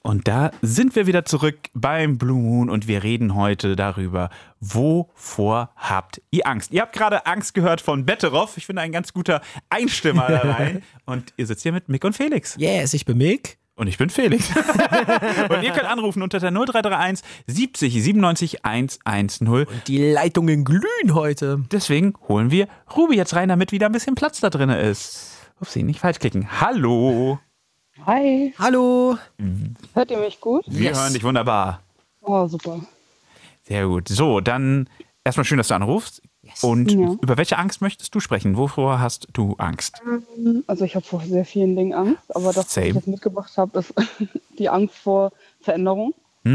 Und da sind wir wieder zurück beim Blue Moon und wir reden heute darüber, wovor habt ihr Angst? Ihr habt gerade Angst gehört von Betteroff. Ich finde, ein ganz guter Einstimmer da rein. Und ihr sitzt hier mit Mick und Felix. Yes, ich bin Mick. Und ich bin Felix. Und ihr könnt anrufen unter der 0331 70 97 110. Und die Leitungen glühen heute. Deswegen holen wir Ruby jetzt rein, damit wieder ein bisschen Platz da drin ist. Upsi, nicht falsch klicken. Hallo. Hi. Hallo. Hört ihr mich gut? Wir hören dich wunderbar. Oh, super. Sehr gut. So, dann erstmal schön, dass du anrufst. Yes. Und Ja. über welche Angst möchtest du sprechen? Wovor hast du Angst? Also ich habe vor sehr vielen Dingen Angst, aber das, was Same. ich jetzt mitgebracht habe, ist die Angst vor Veränderung,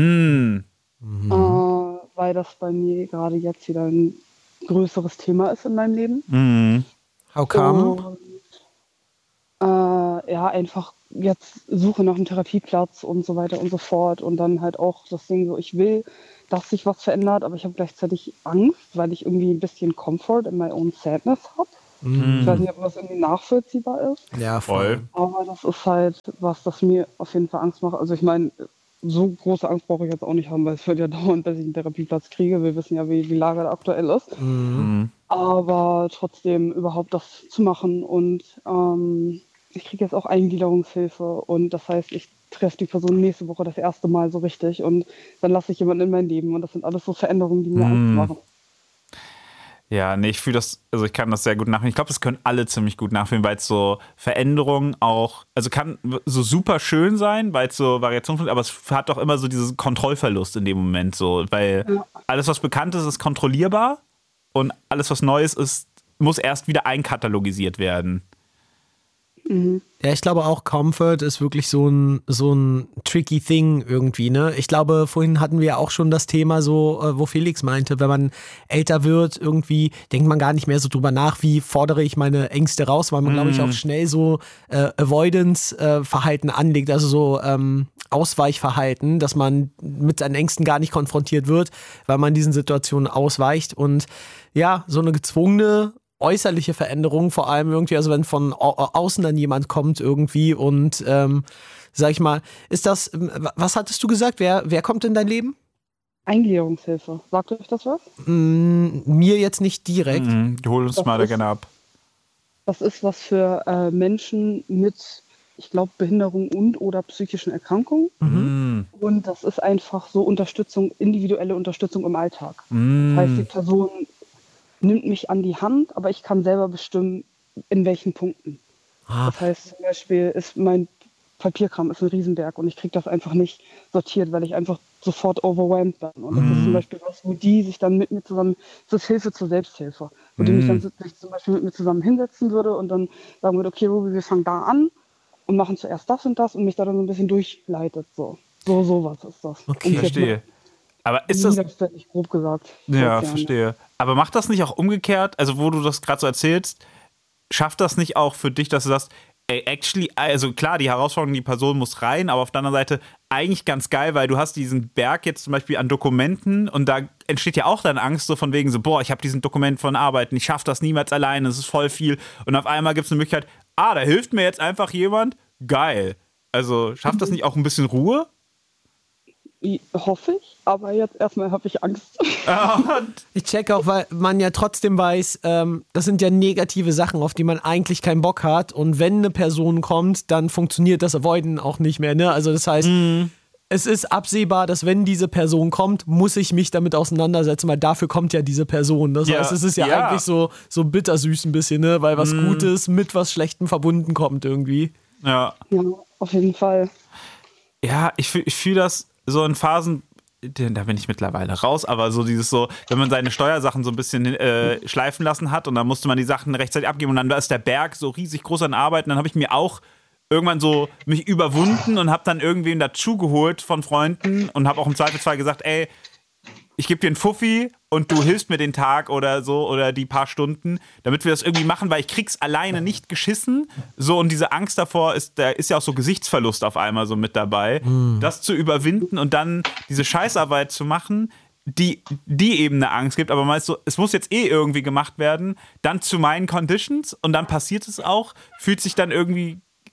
weil das bei mir gerade jetzt wieder ein größeres Thema ist in meinem Leben. How come? Und ja, einfach jetzt Suche nach einem Therapieplatz und so weiter und so fort und dann halt auch das Ding so, ich will, dass sich was verändert, aber ich habe gleichzeitig Angst, weil ich irgendwie ein bisschen Comfort in my own sadness habe. Ich weiß nicht, ob das irgendwie nachvollziehbar ist, Ja, Voll. aber das ist halt was, das mir auf jeden Fall Angst macht. Also ich meine, so große Angst brauche ich jetzt auch nicht haben, weil es wird ja dauern, bis ich einen Therapieplatz kriege. Wir wissen ja, wie die Lage da aktuell ist. Aber trotzdem überhaupt das zu machen und ich kriege jetzt auch Eingliederungshilfe und das heißt, ich treffe die Person nächste Woche das erste Mal so richtig und dann lasse ich jemanden in mein Leben und das sind alles so Veränderungen, die mir Angst machen. Ja, nee, ich fühle das, also ich kann das sehr gut nachfühlen. Ich glaube, das können alle ziemlich gut nachfühlen, weil es so Veränderungen auch, also kann so super schön sein, weil es so Variationen sind, aber es hat doch immer so diesen Kontrollverlust in dem Moment so, weil alles, was bekannt ist, ist kontrollierbar und alles, was Neues ist, muss erst wieder einkatalogisiert werden. Ja, ich glaube auch, Comfort ist wirklich so ein tricky Thing irgendwie, ne? Ich glaube, vorhin hatten wir auch schon das Thema so, wo Felix meinte, wenn man älter wird, irgendwie denkt man gar nicht mehr so drüber nach, wie fordere ich meine Ängste raus, weil man, glaube ich, auch schnell so Avoidance-Verhalten anlegt, also so Ausweichverhalten, dass man mit seinen Ängsten gar nicht konfrontiert wird, weil man diesen Situationen ausweicht und ja, so eine gezwungene äußerliche Veränderung, vor allem irgendwie, also wenn von außen dann jemand kommt irgendwie und sag ich mal, ist das, was hattest du gesagt, wer kommt in dein Leben? Eingliederungshilfe, sagt euch das was? Mir jetzt nicht direkt. Hol uns Das mal da ist- gerne ab. Das ist was für Menschen mit, ich glaube, Behinderung und oder psychischen Erkrankungen. Und das ist einfach so Unterstützung, individuelle Unterstützung im Alltag. Das heißt, die Person nimmt mich an die Hand, aber ich kann selber bestimmen, in welchen Punkten. Das heißt zum Beispiel, ist mein Papierkram ist ein Riesenberg und ich kriege das einfach nicht sortiert, weil ich einfach sofort overwhelmed bin. Und das ist zum Beispiel was, wo die sich dann mit mir zusammen, das ist Hilfe zur Selbsthilfe, wo die mich dann sich zum Beispiel mit mir zusammen hinsetzen würde und dann sagen würde, okay Ruby, wir fangen da an und machen zuerst das und das und mich da dann so ein bisschen durchleitet. Sowas ist das. Okay, Um es jetzt Verstehe. Aber ist das, niederschwellig grob gesagt. ja, Ganz gerne. verstehe. Aber macht das nicht auch umgekehrt, also wo du das gerade so erzählst, schafft das nicht auch für dich, dass du sagst, ey, actually, also klar, die Herausforderung, die Person muss rein, aber auf der anderen Seite eigentlich ganz geil, weil du hast diesen Berg jetzt zum Beispiel an Dokumenten und da entsteht ja auch dann Angst so von wegen so, boah, ich habe diesen Dokument von Arbeiten, ich schaffe das niemals alleine, es ist voll viel und auf einmal gibt es eine Möglichkeit, da hilft mir jetzt einfach jemand, geil. Also schafft das nicht auch ein bisschen Ruhe? Hoffe ich, aber jetzt erstmal habe ich Angst. Ich check auch, weil man ja trotzdem weiß, das sind ja negative Sachen, auf die man eigentlich keinen Bock hat. Und wenn eine Person kommt, dann funktioniert das Avoiden auch nicht mehr. Ne? Also das heißt, es ist absehbar, dass wenn diese Person kommt, muss ich mich damit auseinandersetzen, weil dafür kommt ja diese Person. Das heißt, es ist ja eigentlich so bittersüß ein bisschen, ne? Weil was Gutes mit was Schlechtem verbunden kommt irgendwie. Ja. Ja, auf jeden Fall. Ja, ich fühl das so in Phasen, da bin ich mittlerweile raus, aber so dieses so, wenn man seine Steuersachen so ein bisschen schleifen lassen hat und dann musste man die Sachen rechtzeitig abgeben und dann ist der Berg so riesig groß an Arbeit und dann habe ich mir auch irgendwann so mich überwunden und habe dann irgendwen dazugeholt von Freunden und habe auch im Zweifelsfall gesagt, ey, ich gebe dir einen Fuffi und du hilfst mir den Tag oder so oder die paar Stunden, damit wir das irgendwie machen, weil ich krieg's alleine nicht geschissen. So, und diese Angst davor da ist ja auch so Gesichtsverlust auf einmal so mit dabei. Das zu überwinden und dann diese Scheißarbeit zu machen, die eben eine Angst gibt, aber meinst du, es muss jetzt irgendwie gemacht werden, dann zu meinen Conditions und dann passiert es auch, fühlt sich dann irgendwie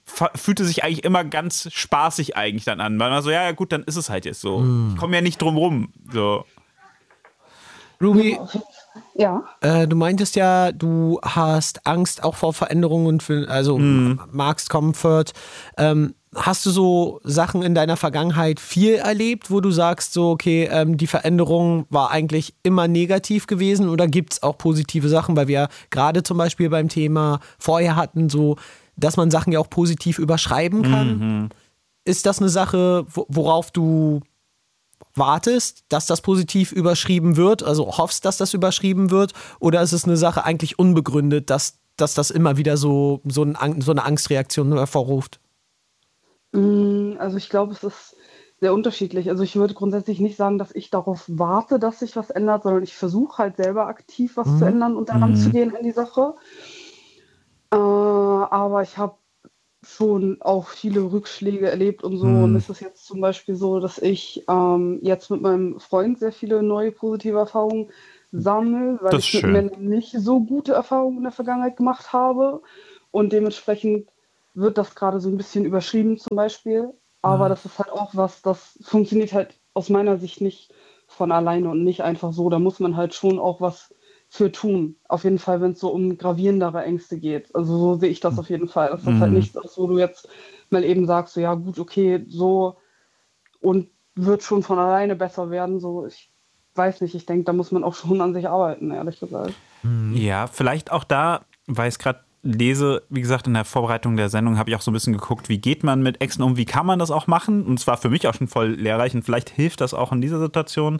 fühlte sich eigentlich immer ganz spaßig eigentlich dann an. Weil man so, ja gut, dann ist es halt jetzt so. Ich komme ja nicht drum rum. So. Ruby, Ja. du meintest ja, du hast Angst auch vor Veränderungen, magst Comfort. Hast du so Sachen in deiner Vergangenheit viel erlebt, wo du sagst, so, okay, die Veränderung war eigentlich immer negativ gewesen, oder gibt es auch positive Sachen, weil wir ja gerade zum Beispiel beim Thema vorher hatten, so, dass man Sachen ja auch positiv überschreiben kann. Ist das eine Sache, worauf du wartest, dass das positiv überschrieben wird, also hoffst, dass das überschrieben wird, oder ist es eine Sache eigentlich unbegründet, dass das immer wieder so eine Angstreaktion hervorruft? Also ich glaube, es ist sehr unterschiedlich. Also ich würde grundsätzlich nicht sagen, dass ich darauf warte, dass sich was ändert, sondern ich versuche halt selber aktiv was zu ändern und daran zu gehen an die Sache. Aber ich habe schon auch viele Rückschläge erlebt und so. Und es ist jetzt zum Beispiel so, dass ich jetzt mit meinem Freund sehr viele neue positive Erfahrungen sammle, weil Das ich ist mit schön. Männern nicht so gute Erfahrungen in der Vergangenheit gemacht habe. Und dementsprechend wird das gerade so ein bisschen überschrieben zum Beispiel. Aber das ist halt auch was, das funktioniert halt aus meiner Sicht nicht von alleine und nicht einfach so. Da muss man halt schon auch was für tun. Auf jeden Fall, wenn es so um gravierendere Ängste geht. Also so sehe ich das auf jeden Fall. Das ist halt nichts, wo du jetzt mal eben sagst, so ja gut, okay, so und wird schon von alleine besser werden. So, ich weiß nicht, ich denke, da muss man auch schon an sich arbeiten, ehrlich gesagt. Ja, vielleicht auch da, weil ich es gerade lese, wie gesagt, in der Vorbereitung der Sendung habe ich auch so ein bisschen geguckt, wie geht man mit Ängsten um, wie kann man das auch machen? Und zwar für mich auch schon voll lehrreich und vielleicht hilft das auch in dieser Situation,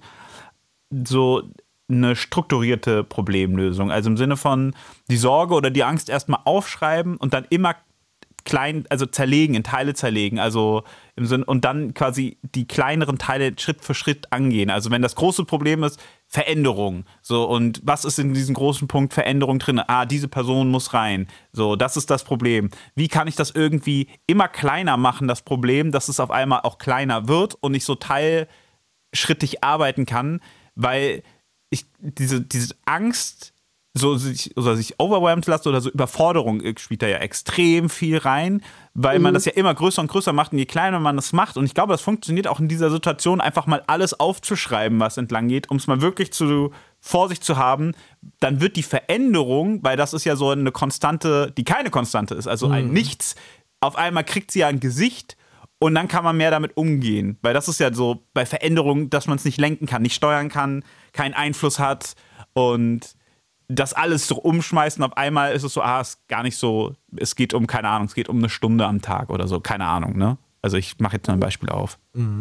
so eine strukturierte Problemlösung. Also im Sinne von die Sorge oder die Angst erstmal aufschreiben und dann immer klein, also zerlegen, in Teile zerlegen, also im Sinne, und dann quasi die kleineren Teile Schritt für Schritt angehen. Also wenn das große Problem ist, Veränderung. So, und was ist in diesem großen Punkt Veränderung drin? Diese Person muss rein. So, das ist das Problem. Wie kann ich das irgendwie immer kleiner machen, das Problem, dass es auf einmal auch kleiner wird und ich so teilschrittig arbeiten kann, weil ich diese Angst, sich overwhelmed lassen oder so Überforderung spielt da ja extrem viel rein, weil man das ja immer größer und größer macht und je kleiner man das macht. Und ich glaube, das funktioniert auch in dieser Situation, einfach mal alles aufzuschreiben, was entlang geht, um es mal wirklich vor sich zu haben. Dann wird die Veränderung, weil das ist ja so eine Konstante, die keine Konstante ist, also ein Nichts, auf einmal kriegt sie ja ein Gesicht und dann kann man mehr damit umgehen. Weil das ist ja so bei Veränderungen, dass man es nicht lenken kann, nicht steuern kann, keinen Einfluss hat und das alles so umschmeißen, auf einmal ist es so, es ist gar nicht so, es geht um, keine Ahnung, es geht um eine Stunde am Tag oder so, keine Ahnung, ne? Also ich mache jetzt mal ein Beispiel auf.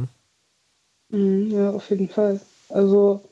Ja, auf jeden Fall. Also,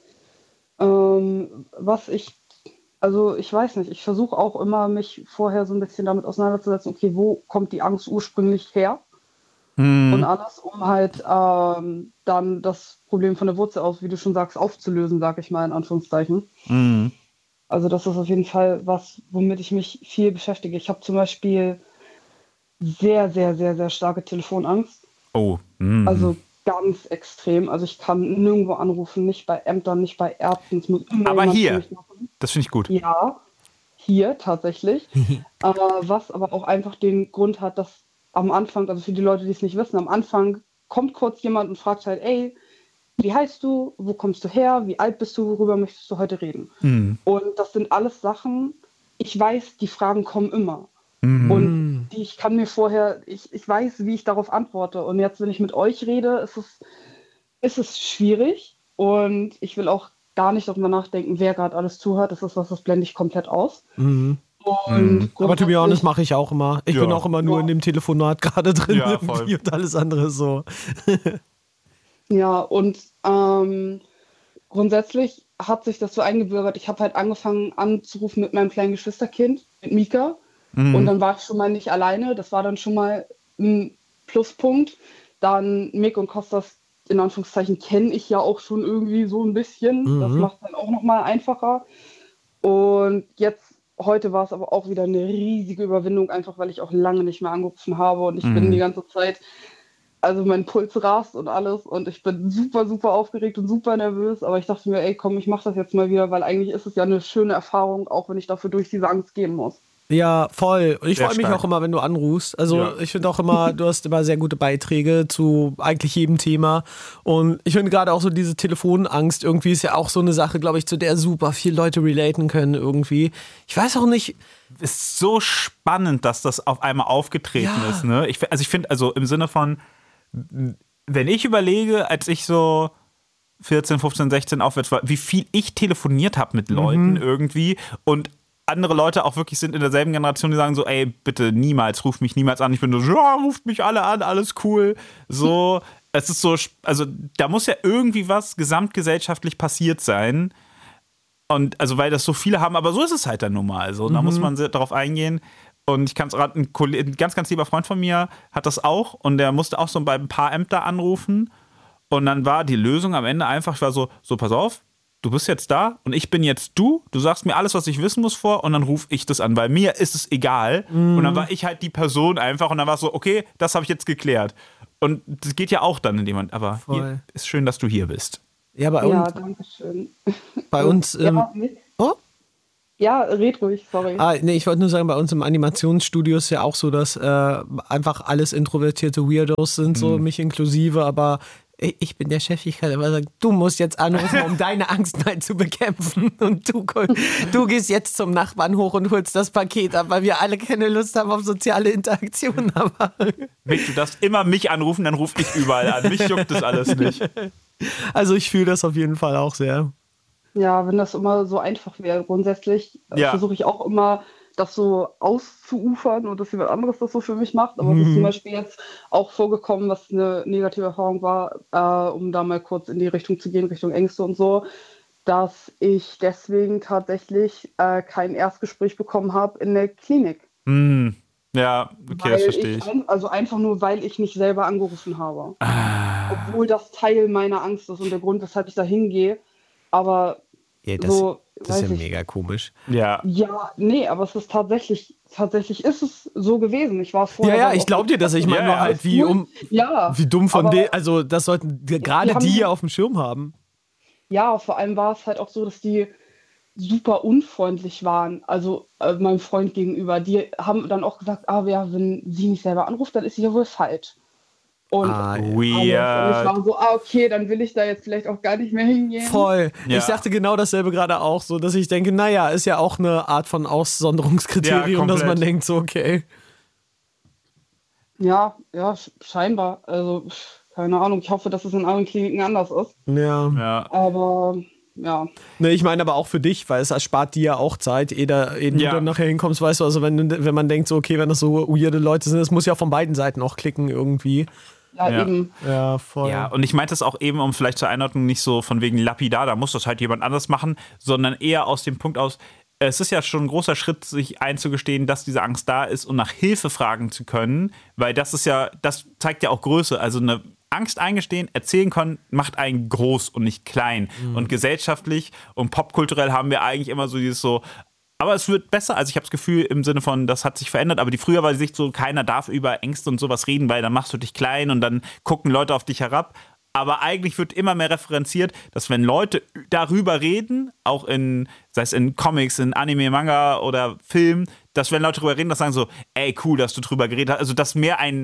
ich weiß nicht, ich versuche auch immer, mich vorher so ein bisschen damit auseinanderzusetzen, okay, wo kommt die Angst ursprünglich her? Und alles, um halt dann das Problem von der Wurzel aus, wie du schon sagst, aufzulösen, sag ich mal in Anführungszeichen. Also das ist auf jeden Fall was, womit ich mich viel beschäftige. Ich habe zum Beispiel sehr, sehr, sehr, sehr starke Telefonangst. Oh. Also ganz extrem. Also ich kann nirgendwo anrufen, nicht bei Ämtern, nicht bei Ärzten. Es muss immer Aber jemand für hier, mich machen. das finde ich gut. Ja, hier tatsächlich. Was aber auch einfach den Grund hat, dass am Anfang, also für die Leute, die es nicht wissen, am Anfang kommt kurz jemand und fragt halt, ey, wie heißt du, wo kommst du her, wie alt bist du, worüber möchtest du heute reden? Und das sind alles Sachen, ich weiß, die Fragen kommen immer. Und ich kann mir vorher, ich weiß, wie ich darauf antworte. Und jetzt, wenn ich mit euch rede, ist es schwierig. Und ich will auch gar nicht darüber nachdenken, wer gerade alles zuhört. Das blende ich komplett aus. Und Aber to be honest grundsätzlich, mache ich auch immer. Ich bin auch immer nur in dem Telefonat gerade drin Ja, voll. irgendwie und alles andere ist so. ja, und grundsätzlich hat sich das so eingebürgert. Ich habe halt angefangen anzurufen mit meinem kleinen Geschwisterkind, mit Mika. Und dann war ich schon mal nicht alleine. Das war dann schon mal ein Pluspunkt. Dann Mick und Kostas, in Anführungszeichen, kenne ich ja auch schon irgendwie so ein bisschen. Das macht es dann auch nochmal einfacher. Und heute war es aber auch wieder eine riesige Überwindung, einfach weil ich auch lange nicht mehr angerufen habe. Und ich bin die ganze Zeit, also mein Puls rast und alles. Und ich bin super, super aufgeregt und super nervös. Aber ich dachte mir, ey, komm, ich mache das jetzt mal wieder, weil eigentlich ist es ja eine schöne Erfahrung, auch wenn ich dafür durch diese Angst gehen muss. Ja, voll. Und ich Sehr freue mich stark. auch immer, wenn du anrufst. Also Ja. ich finde auch immer, du hast immer sehr gute Beiträge zu eigentlich jedem Thema. Und ich finde gerade auch so diese Telefonangst irgendwie ist ja auch so eine Sache, glaube ich, zu der super viele Leute relaten können irgendwie. Ich weiß auch nicht, Ist so spannend, dass das auf einmal aufgetreten Ja. ist. Ne? Ich finde, also im Sinne von, wenn ich überlege, als ich so 14, 15, 16 aufwärts war, wie viel ich telefoniert habe mit Leuten irgendwie und andere Leute auch wirklich sind in derselben Generation, die sagen so, ey, bitte niemals, ruf mich niemals an. Ich bin so, ja, ruft mich alle an, alles cool. So, es ist so, also da muss ja irgendwie was gesamtgesellschaftlich passiert sein. Und also, weil das so viele haben, aber so ist es halt dann nun mal. So, da muss man darauf eingehen. Und ich kann es raten, ein ganz, ganz lieber Freund von mir hat das auch und der musste auch so bei ein paar Ämter anrufen. Und dann war die Lösung am Ende einfach, ich war so, pass auf, du bist jetzt da und ich bin jetzt du sagst mir alles, was ich wissen muss vor und dann rufe ich das an, weil mir ist es egal. Und dann war ich halt die Person einfach und dann war es so, okay, das habe ich jetzt geklärt. Und das geht ja auch dann in dem Moment, aber Voll. hier, ist schön, dass du hier bist. ja, bei Ja, uns, danke schön. bei uns oh? Ja, red ruhig, sorry. Nee, ich wollte nur sagen, bei uns im Animationsstudio ist ja auch so, dass einfach alles introvertierte Weirdos sind, so mich inklusive, aber ich bin der Chef, ich kann immer sagen, du musst jetzt anrufen, um deine Angst mal zu bekämpfen und du gehst jetzt zum Nachbarn hoch und holst das Paket ab, weil wir alle keine Lust haben auf soziale Interaktion, aber Mick, du darfst immer mich anrufen, dann ruf ich überall an. Mich juckt das alles nicht. also ich fühle das auf jeden Fall auch sehr. Ja, wenn das immer so einfach wäre, grundsätzlich Ja. versuche ich auch immer, das so auszuufern und dass jemand anderes das so für mich macht. Aber es ist zum Beispiel jetzt auch vorgekommen, was eine negative Erfahrung war, um da mal kurz in die Richtung zu gehen, Richtung Ängste und so, dass ich deswegen tatsächlich kein Erstgespräch bekommen habe in der Klinik. Ja, okay, das Weil verstehe ich. Also einfach nur, weil ich nicht selber angerufen habe. Obwohl das Teil meiner Angst ist und der Grund, weshalb ich da hingehe. Aber Ja, so, das ist weiß ja ich. mega komisch. Ja. Ja, nee, aber es ist tatsächlich ist es so gewesen. Ich war vorher. Ja, dann ich auch glaube dir das. Ich meine Ja, nur ja, halt, Ja, wie dumm von aber- denen, also das sollten gerade haben- die ja auf dem Schirm haben. ja, vor allem war es halt auch so, dass die super unfreundlich waren. Also meinem Freund gegenüber. Die haben dann auch gesagt, ja, wenn sie nicht selber anruft, dann ist sie ja wohl falsch. Und Ah, ja. alles. Und ich Weird. war so, okay, dann will ich da jetzt vielleicht auch gar nicht mehr hingehen. Voll. Ja. Ich dachte genau dasselbe gerade auch, so dass ich denke, naja, ist ja auch eine Art von Aussonderungskriterium, Ja, dass man komplett. denkt, so okay. Ja, scheinbar. Also, keine Ahnung. Ich hoffe, dass es in anderen Kliniken anders ist. Ja. Ja. Aber ja. Ne, ich meine aber auch für dich, weil es erspart dir ja auch Zeit, ehe du Ja. dann nachher hinkommst, weißt du, also wenn man denkt, so okay, wenn das so weirde Leute sind, es muss ja von beiden Seiten auch klicken irgendwie. Ja, Ja. eben. Ja, voll. Ja, und ich meinte es auch eben, um vielleicht zur Einordnung nicht so von wegen lapidar, da muss das halt jemand anders machen, sondern eher aus dem Punkt aus, es ist ja schon ein großer Schritt, sich einzugestehen, dass diese Angst da ist und nach Hilfe fragen zu können, weil das zeigt ja auch Größe. Also eine Angst eingestehen, erzählen können, macht einen groß und nicht klein. Und gesellschaftlich und popkulturell haben wir eigentlich immer so dieses so, aber es wird besser. Also ich habe das Gefühl im Sinne von, das hat sich verändert, aber früher war die Sicht so, keiner darf über Ängste und sowas reden, weil dann machst du dich klein und dann gucken Leute auf dich herab. Aber eigentlich wird immer mehr referenziert, dass wenn Leute darüber reden, auch sei es in Comics, in Anime, Manga oder Film, dass wenn Leute darüber reden, das sagen so, ey, cool, dass du drüber geredet hast. Also dass mehr ein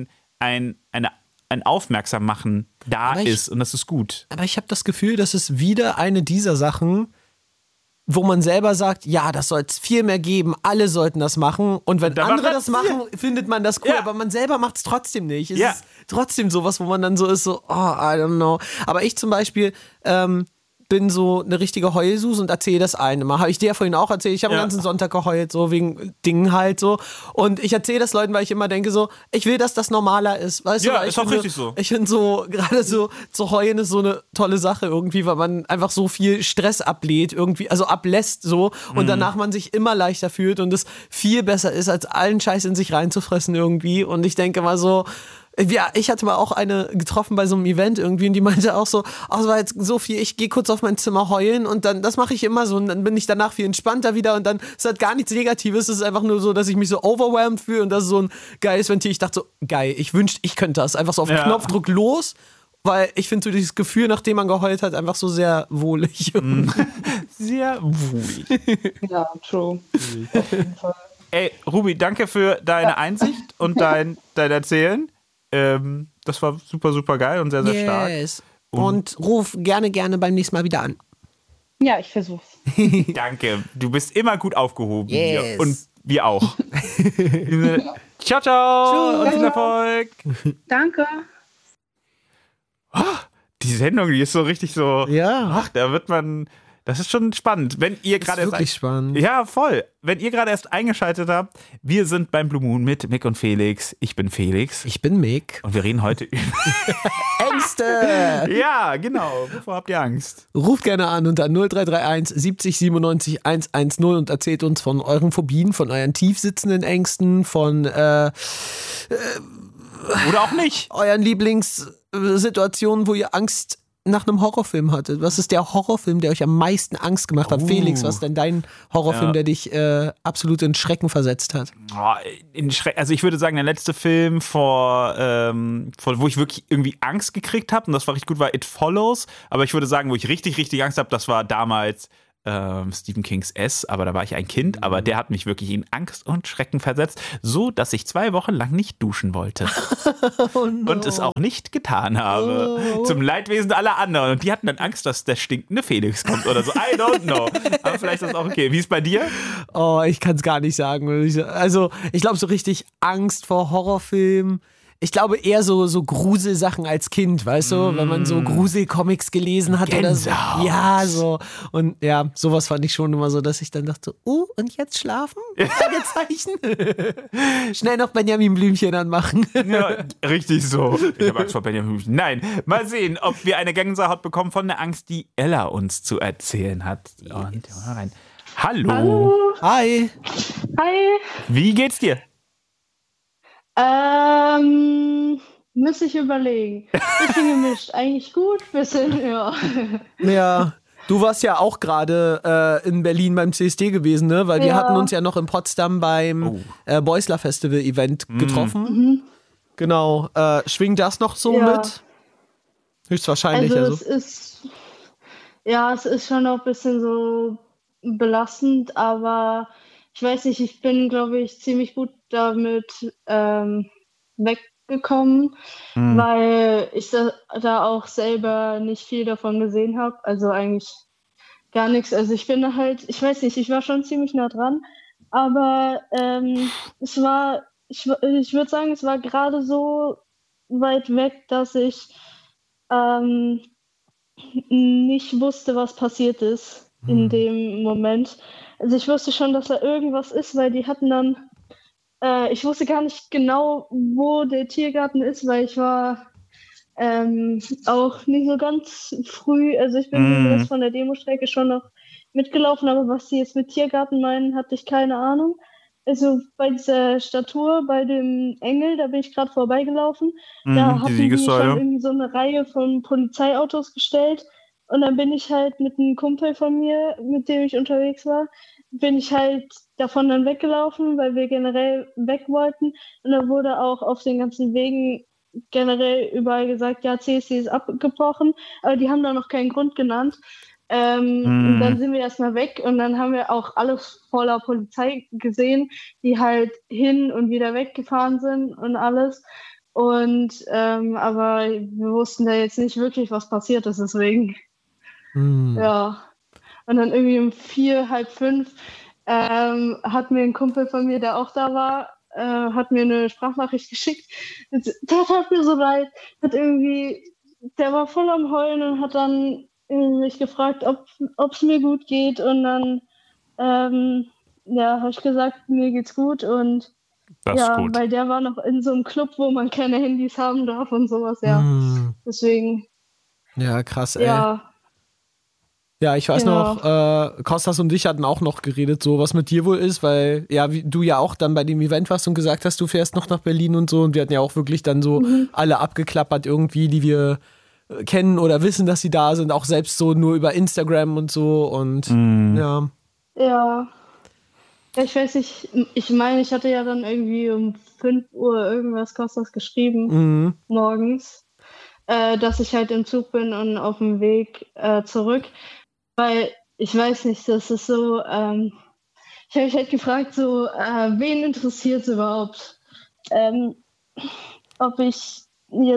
Aufmerksammachen da Aber ist und das ist gut. Aber ich habe das Gefühl, das ist wieder eine dieser Sachen, wo man selber sagt, ja, das soll es viel mehr geben, alle sollten das machen. Und wenn dann andere macht das man's machen, findet man das cool, Ja. aber man selber macht es trotzdem nicht. Es Ja. ist trotzdem sowas, wo man dann so ist, so, I don't know. Aber ich zum Beispiel bin so eine richtige Heulsus und erzähle das allen immer. Habe ich dir ja vorhin auch erzählt. Ich habe Ja. den ganzen Sonntag geheult, so wegen Dingen halt so. Und ich erzähle das Leuten, weil ich immer denke so, ich will, dass das normaler ist. Weißt Ja, du, weil ist ich auch finde, richtig so. Ich finde so, gerade so zu heulen ist so eine tolle Sache irgendwie, weil man einfach so viel Stress ablädt irgendwie, also ablässt so und danach man sich immer leichter fühlt und es viel besser ist, als allen Scheiß in sich reinzufressen irgendwie. Und ich denke mal so, ja, ich hatte mal auch eine getroffen bei so einem Event irgendwie und die meinte auch so, es war jetzt so viel, ich gehe kurz auf mein Zimmer heulen und dann, das mache ich immer so und dann bin ich danach viel entspannter wieder und dann ist halt gar nichts Negatives, es ist einfach nur so, dass ich mich so overwhelmed fühle und das ist so ein geiles Ventil. Ich dachte so, geil, ich wünschte, ich könnte das. Einfach so auf den Ja. Knopfdruck los, weil ich finde so dieses Gefühl, nachdem man geheult hat, einfach so sehr wohlig. Sehr wohlig. Ja, true. Auf jeden Fall. Ey, Ruby, danke für deine Einsicht und dein Erzählen. Das war super, super geil und sehr, sehr stark. Und ruf gerne beim nächsten Mal wieder an. Ja, ich versuch's. Danke, du bist immer gut aufgehoben Yes. hier. Und wir auch. Ciao, ciao und viel Erfolg. Danke. Die Sendung, die ist so richtig so. Ja. Ach, da wird man. Das ist schon spannend. Wenn ihr gerade erst. Wirklich spannend. Ja, voll. Wenn ihr gerade erst eingeschaltet habt, wir sind beim Blue Moon mit Mick und Felix. Ich bin Felix. Ich bin Mick. Und wir reden heute über. Ängste! Ja, genau. Wovor habt ihr Angst? Ruft gerne an unter 0331 70 97 110 und erzählt uns von euren Phobien, von euren tiefsitzenden Ängsten, von Oder auch nicht. euren Lieblingssituationen, wo ihr Angst nach einem Horrorfilm hattet. Was ist der Horrorfilm, der euch am meisten Angst gemacht hat? Felix, was ist denn dein Horrorfilm, der dich absolut in Schrecken versetzt hat? Also ich würde sagen, der letzte Film, wo ich wirklich irgendwie Angst gekriegt habe, und das war richtig gut, war It Follows. Aber ich würde sagen, wo ich richtig, richtig Angst habe, das war damals Stephen Kings S, aber da war ich ein Kind, aber der hat mich wirklich in Angst und Schrecken versetzt, so dass ich 2 Wochen lang nicht duschen wollte. Und es auch nicht getan habe. Zum Leidwesen aller anderen. Und die hatten dann Angst, dass der stinkende Felix kommt oder so. I don't know. Aber vielleicht ist das auch okay. Wie ist bei dir? Oh, ich kann es gar nicht sagen. Also, ich glaube, so richtig Angst vor Horrorfilmen. Ich glaube eher so Gruselsachen als Kind, weißt du? Wenn man so Gruselcomics gelesen hat oder so. Gänsehaut. Ja, so. Und ja, sowas fand ich schon immer so, dass ich dann dachte, und jetzt schlafen? Fragezeichen. Schnell noch Benjamin Blümchen anmachen. Ja, richtig so. Ich habe Angst vor Benjamin Blümchen. Nein, mal sehen, ob wir eine Gänsehaut bekommen von der Angst, die Ella uns zu erzählen hat. Und hören wir rein. Hallo. Hallo. Hi. Hi. Wie geht's dir? Müsste ich überlegen. Bisschen gemischt. Eigentlich gut, bisschen, ja. Ja. Du warst ja auch gerade in Berlin beim CSD gewesen, ne? Weil wir hatten uns ja noch in Potsdam beim Beusler Festival Event getroffen. Mhm. Genau. Schwingt das noch so mit? Höchstwahrscheinlich. Also es ist schon noch ein bisschen so belastend, aber ich weiß nicht, ich bin, glaube ich, ziemlich gut damit weggekommen, weil ich da auch selber nicht viel davon gesehen habe. Also eigentlich gar nichts. Also ich bin da halt, ich weiß nicht, ich war schon ziemlich nah dran, aber ich würde sagen, es war gerade so weit weg, dass ich nicht wusste, was passiert ist in dem Moment. Also ich wusste schon, dass da irgendwas ist, weil die hatten dann, ich wusste gar nicht genau, wo der Tiergarten ist, weil ich war auch nicht so ganz früh, also ich bin den Rest von der Demostrecke schon noch mitgelaufen, aber was die jetzt mit Tiergarten meinen, hatte ich keine Ahnung. Also bei dieser Statue, bei dem Engel, da bin ich gerade vorbeigelaufen, da hatten die schon irgendwie so eine Reihe von Polizeiautos gestellt. Und dann bin ich halt mit einem Kumpel von mir, mit dem ich unterwegs war, bin ich halt davon dann weggelaufen, weil wir generell weg wollten. Und dann wurde auch auf den ganzen Wegen generell überall gesagt, ja, CSD ist abgebrochen, aber die haben da noch keinen Grund genannt. Und dann sind wir erstmal weg und dann haben wir auch alles voller Polizei gesehen, die halt hin und wieder weggefahren sind und alles. Und aber wir wussten da jetzt nicht wirklich, was passiert ist, deswegen. Ja. Und dann irgendwie um 4, halb 5 hat mir ein Kumpel von mir, der auch da war, hat mir eine Sprachnachricht geschickt. Das hat mir so leid. Der war voll am Heulen und hat dann mich gefragt, ob es mir gut geht. Und dann habe ich gesagt, mir geht's gut. Und das ist gut. weil der war noch in so einem Club, wo man keine Handys haben darf und sowas, ja. Deswegen. Ja, krass, ey. Ja. Ja, ich weiß noch, Kostas und ich hatten auch noch geredet, so was mit dir wohl ist, weil wie du ja auch dann bei dem Event warst und gesagt hast, du fährst noch nach Berlin und so, und wir hatten ja auch wirklich dann so alle abgeklappert irgendwie, die wir kennen oder wissen, dass sie da sind, auch selbst so nur über Instagram und so und ja. Ja. Ich weiß nicht, ich meine, ich hatte ja dann irgendwie um 5 Uhr irgendwas Kostas geschrieben, morgens, dass ich halt im Zug bin und auf dem Weg zurück. Weil, ich weiß nicht, das ist so, ich habe mich halt gefragt, so, wen interessiert es überhaupt? Ob es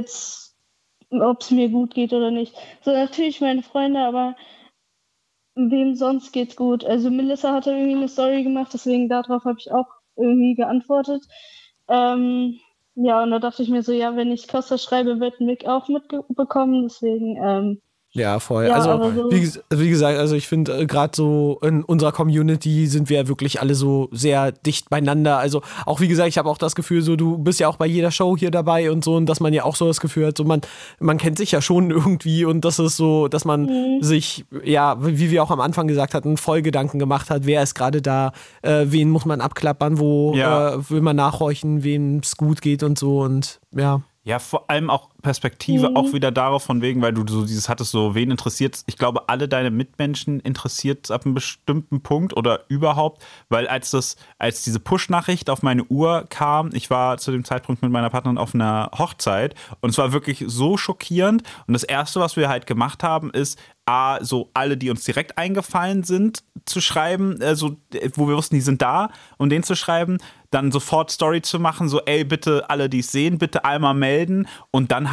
mir gut geht oder nicht. So, natürlich meine Freunde, aber wem sonst geht's gut? Also Melissa hatte irgendwie eine Story gemacht, deswegen darauf habe ich auch irgendwie geantwortet. Ja, und da dachte ich mir so, ja, wenn ich Costa schreibe, wird Mick auch mitbekommen, deswegen, Ja, voll. ja, Also, aber so, wie gesagt, also ich finde, gerade so in unserer Community sind wir wirklich alle so sehr dicht beieinander. Also auch, wie gesagt, ich habe auch das Gefühl, so du bist ja auch bei jeder Show hier dabei und so, und dass man ja auch so das Gefühl hat, so man kennt sich ja schon irgendwie, und das ist so, dass man sich, ja, wie wir auch am Anfang gesagt hatten, voll Gedanken gemacht hat, wer ist gerade da, wen muss man abklappern, wo will man nachhorchen, wem es gut geht und so, und ja. Ja, vor allem auch Perspektive, auch wieder darauf von wegen, weil du so dieses hattest, so wen interessiert's? Ich glaube, alle deine Mitmenschen interessiert ab einem bestimmten Punkt oder überhaupt, weil als diese Push-Nachricht auf meine Uhr kam, ich war zu dem Zeitpunkt mit meiner Partnerin auf einer Hochzeit und es war wirklich so schockierend, und das Erste, was wir halt gemacht haben, ist, so alle, die uns direkt eingefallen sind, zu schreiben, wo wir wussten, die sind da, und denen zu schreiben, dann sofort Story zu machen, so ey, bitte alle, die es sehen, bitte einmal melden, und dann